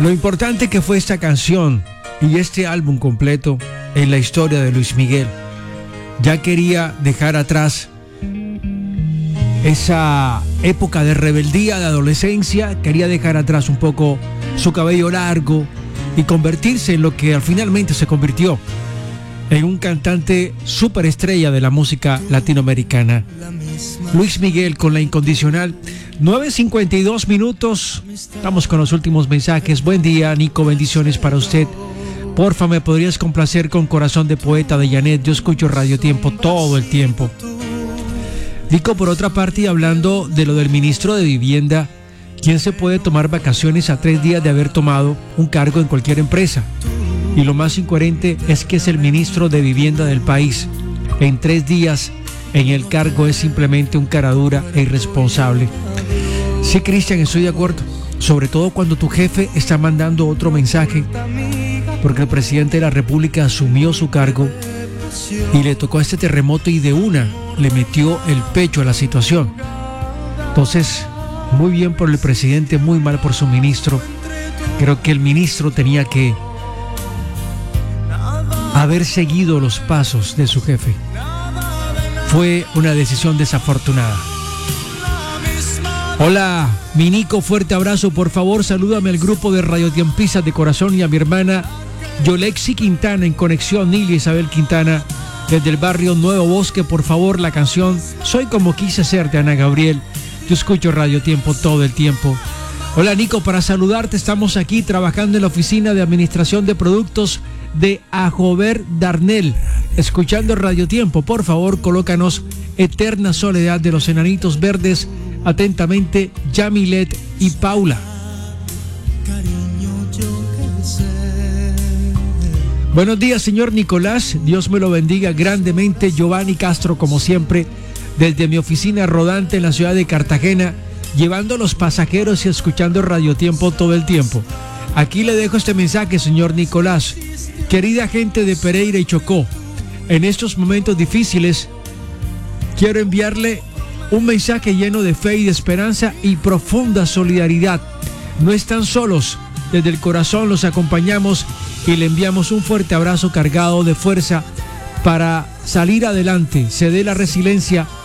Lo importante que fue esta canción y este álbum completo en la historia de Luis Miguel. Ya quería dejar atrás esa época de rebeldía, de adolescencia, quería dejar atrás un poco su cabello largo y convertirse en lo que finalmente se convirtió, en un cantante superestrella de la música latinoamericana. Luis Miguel con La Incondicional. 9:52 minutos. Estamos con los últimos mensajes. Buen día, Nico, bendiciones para usted. Porfa, ¿me podrías complacer con Corazón de Poeta de Janet? Yo escucho Radio Tiempo todo el tiempo. Nico, por otra parte, hablando de lo del ministro de Vivienda, ¿quién se puede tomar vacaciones a 3 días de haber tomado un cargo en cualquier empresa? Y lo más incoherente es que es el ministro de Vivienda del país. En 3 días en el cargo es simplemente un caradura e irresponsable. Sí, Cristian, estoy de acuerdo. Sobre todo cuando tu jefe está mandando otro mensaje, porque el presidente de la República asumió su cargo y le tocó este terremoto y de una le metió el pecho a la situación. Entonces, muy bien por el presidente, muy mal por su ministro. Creo que el ministro tenía que haber seguido los pasos de su jefe. Fue una decisión desafortunada. Hola, mi Nico, fuerte abrazo. Por favor, salúdame al grupo de radiotiempistas de corazón y a mi hermana Yolexi Quintana en conexión, Nilia Isabel Quintana, desde el barrio Nuevo Bosque. Por favor, la canción Soy como quise ser de Ana Gabriel. Yo escucho Radio Tiempo todo el tiempo. Hola, Nico, para saludarte, estamos aquí trabajando en la oficina de administración de productos de Ajover Darnell, escuchando Radio Tiempo. Por favor, colócanos Eterna Soledad de los Enanitos Verdes. Atentamente, Yamilet y Paula. Buenos días, señor Nicolás. Dios me lo bendiga grandemente. Giovanni Castro, como siempre, desde mi oficina rodante en la ciudad de Cartagena, llevando a los pasajeros y escuchando Radio Tiempo todo el tiempo. Aquí le dejo este mensaje, señor Nicolás. Querida gente de Pereira y Chocó, en estos momentos difíciles, quiero enviarle un mensaje lleno de fe y de esperanza y profunda solidaridad. No están solos. Desde el corazón los acompañamos y le enviamos un fuerte abrazo cargado de fuerza para salir adelante. Se dé la resiliencia